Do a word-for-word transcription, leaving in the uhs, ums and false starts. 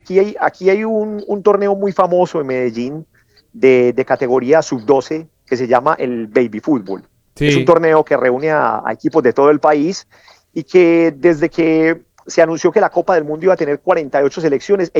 aquí hay, aquí hay un, un torneo muy famoso en Medellín de, de categoría sub doce que se llama el Baby Fútbol. Es un Sí. torneo que reúne a, a equipos de todo el país y que desde que se anunció que la Copa del Mundo iba a tener cuarenta y ocho selecciones,